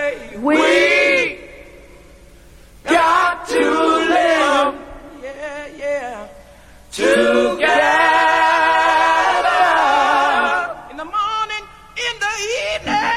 We got to live, yeah, yeah, together. In the morning, in the evening.